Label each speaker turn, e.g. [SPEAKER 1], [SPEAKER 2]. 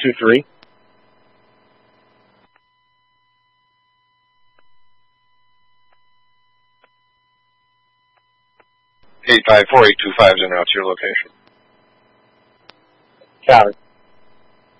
[SPEAKER 1] 854-823.
[SPEAKER 2] 854-825 is en route to your location.
[SPEAKER 1] Copy.